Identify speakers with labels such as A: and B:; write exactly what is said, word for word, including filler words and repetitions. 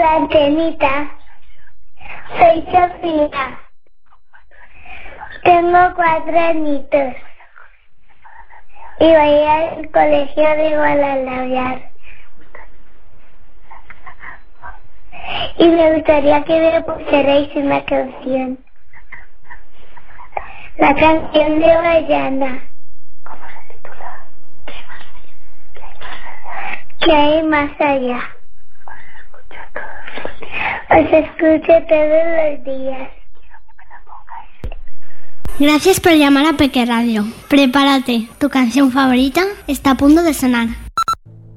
A: la antenita. Soy Sofía. Tengo cuatro añitos. Y voy al colegio de Guadalajara. Y me gustaría que me pusierais una canción. La canción de Bayana.
B: ¿Cómo se titula?
A: ¿Qué hay más allá? Os escucho todos los días.
C: Gracias por llamar a Peque Radio. Prepárate, tu canción favorita está a punto de sonar.